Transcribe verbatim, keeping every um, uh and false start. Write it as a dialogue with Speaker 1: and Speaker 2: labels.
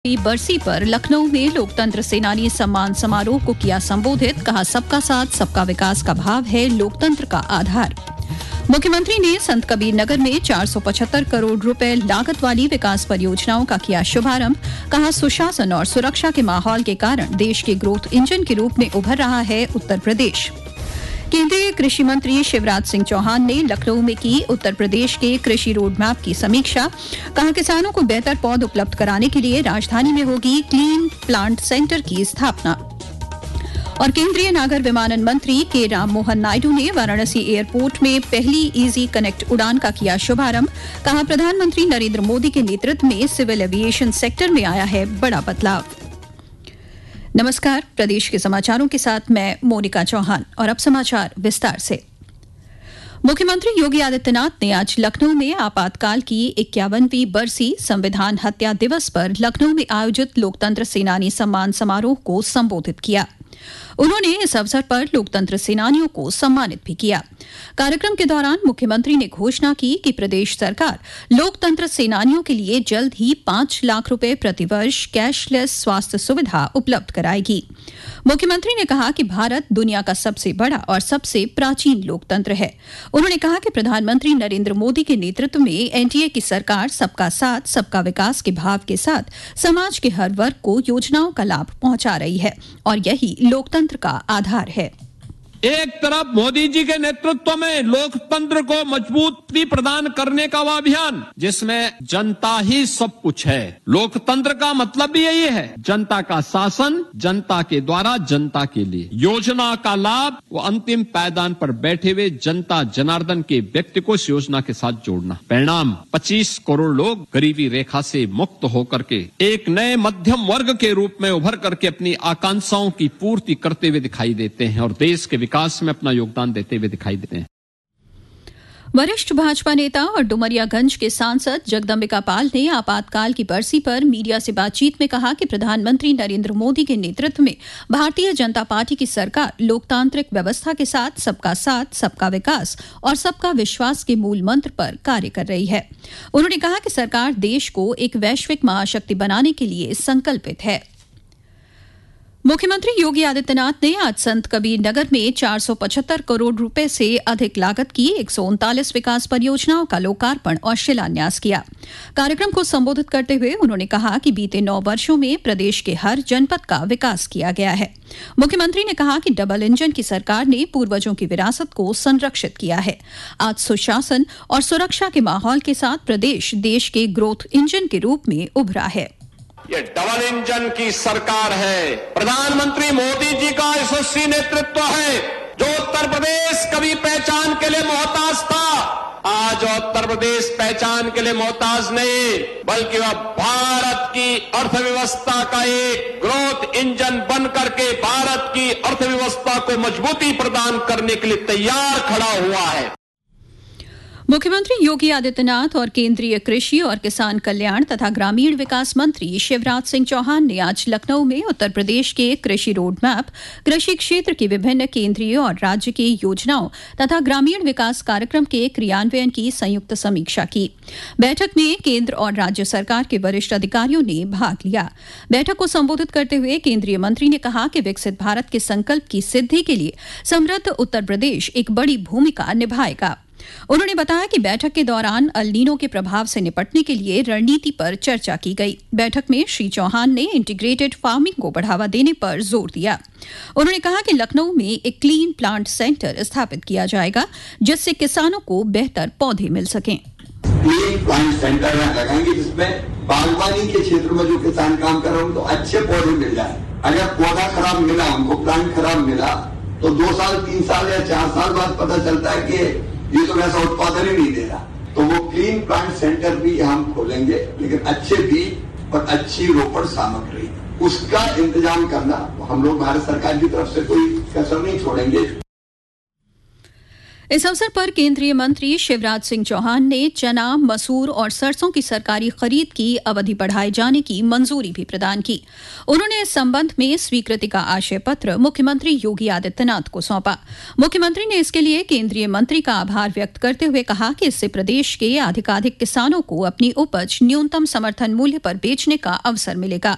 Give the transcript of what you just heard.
Speaker 1: बरसी पर लखनऊ में लोकतंत्र सेनानी सम्मान समारोह को किया संबोधित। कहा, सबका साथ सबका विकास का भाव है लोकतंत्र का आधार। मुख्यमंत्री ने संत कबीर नगर में चार सौ पचहत्तर करोड़ रुपए लागत वाली विकास परियोजनाओं का किया शुभारंभ। कहा, सुशासन और सुरक्षा के माहौल के कारण देश के ग्रोथ इंजन के रूप में उभर रहा है उत्तर प्रदेश। केंद्रीय कृषि मंत्री शिवराज सिंह चौहान ने लखनऊ में की उत्तर प्रदेश के कृषि रोड मैप की समीक्षा। कहा, किसानों को बेहतर पौध उपलब्ध कराने के लिए राजधानी में होगी क्लीन प्लांट सेंटर की स्थापना। और केंद्रीय नागर विमानन मंत्री के राम मोहन नायडू ने वाराणसी एयरपोर्ट में पहली इजी कनेक्ट उड़ान का किया शुभारंभ। कहा, प्रधानमंत्री नरेंद्र मोदी के नेतृत्व में सिविल एविएशन सेक्टर में आया है बड़ा बदलाव। नमस्कार, प्रदेश के समाचारों के साथ मैं मोनिका चौहान और अब समाचार विस्तार से। मुख्यमंत्री योगी आदित्यनाथ ने आज लखनऊ में आपातकाल की इक्यावनवीं बरसी संविधान हत्या दिवस पर लखनऊ में आयोजित लोकतंत्र सेनानी सम्मान समारोह को संबोधित किया। उन्होंने इस अवसर पर लोकतंत्र सेनानियों को सम्मानित भी किया। कार्यक्रम के दौरान मुख्यमंत्री ने घोषणा की कि प्रदेश सरकार लोकतंत्र सेनानियों के लिए जल्द ही पांच लाख रुपए प्रतिवर्ष कैशलेस स्वास्थ्य सुविधा उपलब्ध कराएगी। मुख्यमंत्री ने कहा कि भारत दुनिया का सबसे बड़ा और सबसे प्राचीन लोकतंत्र है। उन्होंने कहा कि प्रधानमंत्री नरेंद्र मोदी के नेतृत्व में एनडीए की सरकार सबका साथ सबका विकास के भाव के साथ समाज के हर वर्ग को योजनाओं का लाभ पहुंचा रही है और यही लोकतंत्र का आधार है।
Speaker 2: एक तरफ मोदी जी के नेतृत्व में लोकतंत्र को मजबूती प्रदान करने का वह अभियान जिसमें जनता ही सब कुछ है। लोकतंत्र का मतलब भी यही है, जनता का शासन जनता के द्वारा जनता के लिए। योजना का लाभ वो अंतिम पायदान पर बैठे हुए जनता जनार्दन के व्यक्ति को इस योजना के साथ जोड़ना। परिणाम पच्चीस करोड़ लोग गरीबी रेखा से मुक्त होकर के एक नए मध्यम वर्ग के रूप में उभर करके अपनी आकांक्षाओं की पूर्ति करते हुए दिखाई देते हैं और देश के विकास में अपना योगदान देते हुए दिखाई देते हैं।
Speaker 1: वरिष्ठ भाजपा नेता और डुमरियागंज के सांसद जगदम्बिका पाल ने आपातकाल की बरसी पर मीडिया से बातचीत में कहा कि प्रधानमंत्री नरेंद्र मोदी के नेतृत्व में भारतीय जनता पार्टी की सरकार लोकतांत्रिक व्यवस्था के साथ सबका साथ सबका विकास और सबका विश्वास के मूल मंत्र पर कार्य कर रही है। उन्होंने कहा कि सरकार देश को एक वैश्विक महाशक्ति बनाने के लिए संकल्पित है। मुख्यमंत्री योगी आदित्यनाथ ने आज संत कबीर नगर में चार सौ पचहत्तर करोड़ रुपए से अधिक लागत की एक सौ उनतालीस विकास परियोजनाओं का लोकार्पण और शिलान्यास किया। कार्यक्रम को संबोधित करते हुए उन्होंने कहा कि बीते नौ वर्षों में प्रदेश के हर जनपद का विकास किया गया है। मुख्यमंत्री ने कहा कि डबल इंजन की सरकार ने पूर्वजों की विरासत को संरक्षित किया है। आज सुशासन और सुरक्षा के माहौल के साथ प्रदेश देश के ग्रोथ इंजन के रूप में उभरा है।
Speaker 3: ये डबल इंजन की सरकार है। प्रधानमंत्री मोदी जी का यशस्वी नेतृत्व है। जो उत्तर प्रदेश कभी पहचान के लिए मोहताज था, आज उत्तर प्रदेश पहचान के लिए मोहताज नहीं, बल्कि वह भारत की अर्थव्यवस्था का एक ग्रोथ इंजन बन करके भारत की अर्थव्यवस्था को मजबूती प्रदान करने के लिए तैयार खड़ा हुआ है।
Speaker 1: मुख्यमंत्री योगी आदित्यनाथ और केंद्रीय कृषि और किसान कल्याण तथा ग्रामीण विकास मंत्री शिवराज सिंह चौहान ने आज लखनऊ में उत्तर प्रदेश के कृषि रोड मैप, कृषि क्षेत्र की विभिन्न केंद्रीय और राज्य की योजनाओं तथा ग्रामीण विकास कार्यक्रम के क्रियान्वयन की संयुक्त समीक्षा की। बैठक में केंद्र और राज्य सरकार के वरिष्ठ अधिकारियों ने भाग लिया। बैठक को संबोधित करते हुए केंद्रीय मंत्री ने कहा कि विकसित भारत के संकल्प की सिद्धि के लिए समृद्ध उत्तर प्रदेश एक बड़ी भूमिका निभाएगा। उन्होंने बताया कि बैठक के दौरान अल नीनो के प्रभाव से निपटने के लिए रणनीति पर चर्चा की गई। बैठक में श्री चौहान ने इंटीग्रेटेड फार्मिंग को बढ़ावा देने पर जोर दिया। उन्होंने कहा कि लखनऊ में एक क्लीन प्लांट सेंटर स्थापित किया जाएगा जिससे किसानों को बेहतर पौधे मिल सकें।
Speaker 4: क्लीन प्लांट सेंटर लगाएंगे जिसमें बागवानी के क्षेत्र में जो किसान काम कर रहे हैं तो अच्छे पौधे मिल जाए। अगर पौधा खराब मिला, उनको प्लांट खराब मिला तो दो साल तीन साल या चार साल बाद पता चलता है कि ये तो वैसा उत्पादन ही नहीं दे रहा। तो वो क्लीन प्लांट सेंटर भी हम खोलेंगे, लेकिन अच्छे बीज और अच्छी रोपण सामग्री उसका इंतजाम करना हम लोग भारत सरकार की तरफ से कोई कसर नहीं छोड़ेंगे।
Speaker 1: इस अवसर पर केंद्रीय मंत्री शिवराज सिंह चौहान ने चना, मसूर और सरसों की सरकारी खरीद की अवधि बढ़ाए जाने की मंजूरी भी प्रदान की। उन्होंने इस संबंध में स्वीकृति का आशय पत्र मुख्यमंत्री योगी आदित्यनाथ को सौंपा। मुख्यमंत्री ने इसके लिए केंद्रीय मंत्री का आभार व्यक्त करते हुए कहा कि इससे प्रदेश के अधिकाधिक किसानों को अपनी उपज न्यूनतम समर्थन मूल्य पर बेचने का अवसर मिलेगा।